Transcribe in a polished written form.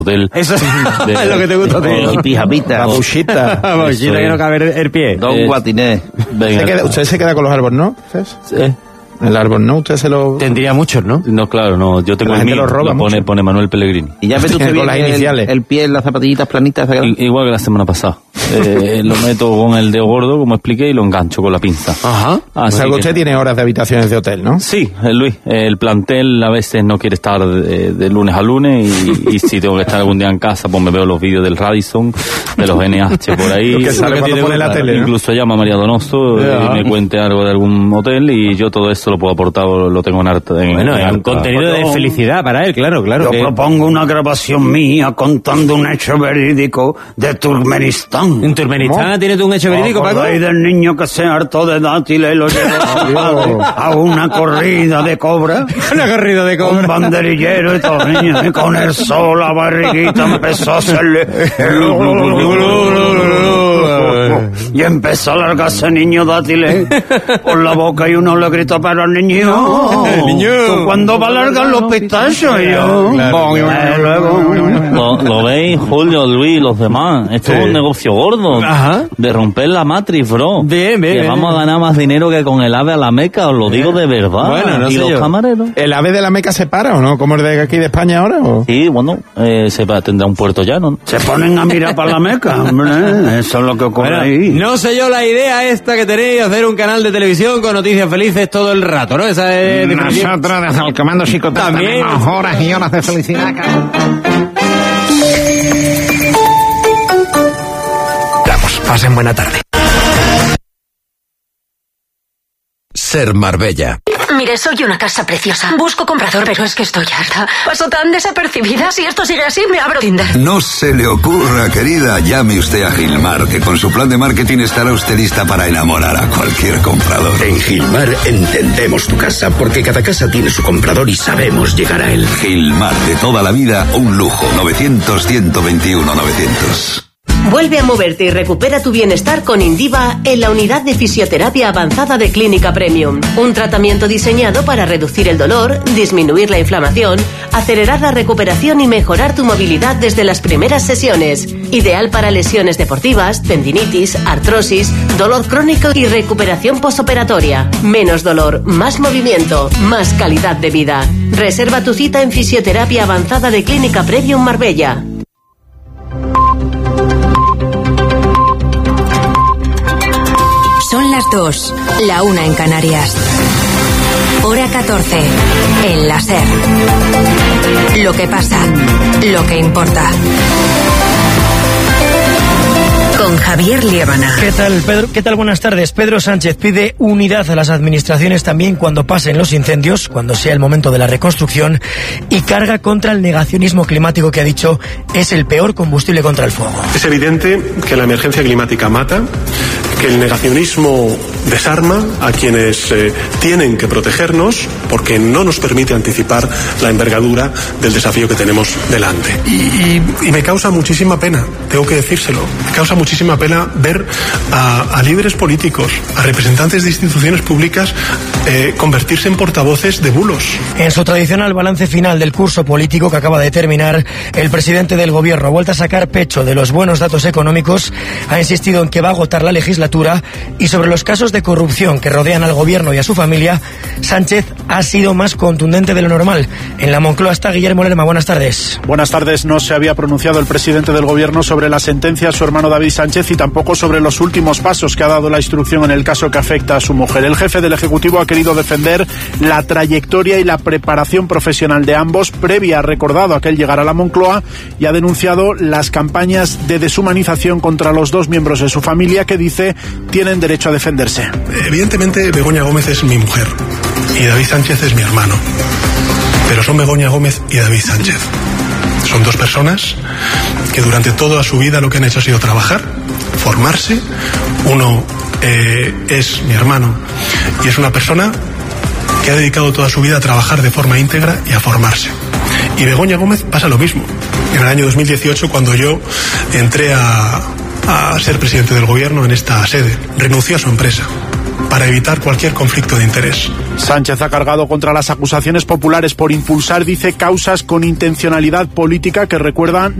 hotel. Eso es lo que te gusta a ti. Y pijamita. Babuchita que no cabe el pie. Don Guatiné. Usted se queda con los Albornoz, ¿sabes? Sí. El Albornoz, usted se lo... Tendría muchos, ¿no? No, claro, no. Yo tengo la gente lo roba mucho. pone Manuel Pellegrini. Y ya ves usted con las iniciales. el pie en las zapatillitas planitas. Igual que la semana pasada. Lo meto con el dedo gordo, como expliqué, y lo engancho con la pinza. Ajá. O sea, que usted tiene horas de habitaciones de hotel, ¿no? Sí, Luis. El plantel a veces no quiere estar de lunes a lunes y si tengo que estar algún día en casa, pues me veo los vídeos del Radisson, de los NH por ahí. Lo que sale cuando pone la tele, ¿no? Incluso llama a María Donoso y me cuente algo de algún hotel y yo todo esto lo puedo aportar, lo tengo en arte. Bueno, es un contenido de felicidad para él, claro. Yo propongo una grabación mía contando un hecho verídico de Turkmenistán. ¿En Turkmenistán tienes tú un hecho verídico, Paco? ¿Acordáis del niño que se hartó de dátiles y lo llevó a su padre a una corrida de cobra? Una corrida de cobra. Un banderillero y todo, niño, y con el sol la barriguita empezó a hacerle... Y empezó a largarse niño dátiles por la boca y uno le gritó, pero el niño, ¿tú cuándo va a largar los pistachos? Y yo, ¿Lo veis, Julio, Luis, los demás? Esto es un negocio gordo. Ajá. De romper la matriz, bro. Bien. Que vamos a ganar más dinero que con el AVE a la Meca, os lo digo de verdad. Bueno, no ¿Y sé los yo. camareros? ¿El AVE de la Meca se para o no? ¿Como el de aquí de España ahora? ¿O? Sí, bueno, tendrá un puerto llano, ¿no? se ponen a mirar para la Meca, hombre, eso es lo que ocurre ahí. No sé yo la idea esta que tenéis, hacer un canal de televisión con noticias felices todo el rato, ¿no? Esa es... Nosotros desde el Comando Psicotel También. tenemos horas y horas de felicidad. Vamos, pasen buena tarde. Ser Marbella. Mire, soy una casa preciosa. Busco comprador, pero es que estoy harta. Paso tan desapercibida. Si esto sigue así, me abro Tinder. No se le ocurra, querida. Llame usted a Gilmar, que con su plan de marketing estará usted lista para enamorar a cualquier comprador. En Gilmar entendemos tu casa, porque cada casa tiene su comprador y sabemos llegar a él. Gilmar, de toda la vida, un lujo. 900-121-900. Vuelve a moverte y recupera tu bienestar con Indiva en la unidad de fisioterapia avanzada de Clínica Premium. Un tratamiento diseñado para reducir el dolor, disminuir la inflamación, acelerar la recuperación y mejorar tu movilidad desde las primeras sesiones. Ideal para lesiones deportivas, tendinitis, artrosis, dolor crónico y recuperación postoperatoria. Menos dolor, más movimiento, más calidad de vida. Reserva tu cita en fisioterapia avanzada de Clínica Premium Marbella. Son las 2, la 1 en Canarias. Hora 14, en la SER. Lo que pasa, lo que importa. Con Javier Liébana. ¿Qué tal, Pedro? ¿Qué tal? Buenas tardes. Pedro Sánchez pide unidad a las administraciones también cuando pasen los incendios, cuando sea el momento de la reconstrucción, y carga contra el negacionismo climático que ha dicho es el peor combustible contra el fuego. Es evidente que la emergencia climática mata, que el negacionismo desarma a quienes tienen que protegernos porque no nos permite anticipar la envergadura del desafío que tenemos delante. Y me causa muchísima pena, tengo que decírselo, me causa muchísima pena ver a líderes políticos, a representantes de instituciones públicas convertirse en portavoces de bulos. En su tradicional balance final del curso político que acaba de terminar, el presidente del gobierno ha vuelto a sacar pecho de los buenos datos económicos, ha insistido en que va a agotar la legislatura y sobre los casos de corrupción que rodean al gobierno y a su familia, Sánchez ha sido más contundente de lo normal. En la Moncloa está Guillermo Lerma. Buenas tardes. Buenas tardes. No se había pronunciado el presidente del gobierno sobre la sentencia a su hermano David Sánchez y tampoco sobre los últimos pasos que ha dado la instrucción en el caso que afecta a su mujer. El jefe del Ejecutivo ha querido defender la trayectoria y la preparación profesional de ambos previa, ha recordado aquel llegar a la Moncloa, y ha denunciado las campañas de deshumanización contra los dos miembros de su familia que dice tienen derecho a defenderse. Evidentemente Begoña Gómez es mi mujer y David Sánchez es mi hermano, pero son Begoña Gómez y David Sánchez. Son dos personas que durante toda su vida lo que han hecho ha sido trabajar, formarse. Uno es mi hermano y es una persona que ha dedicado toda su vida a trabajar de forma íntegra y a formarse. Y Begoña Gómez pasa lo mismo. En el año 2018, cuando yo entré a ser presidente del gobierno en esta sede, renunció a su empresa para evitar cualquier conflicto de interés. Sánchez ha cargado contra las acusaciones populares por impulsar, dice, causas con intencionalidad política que recuerdan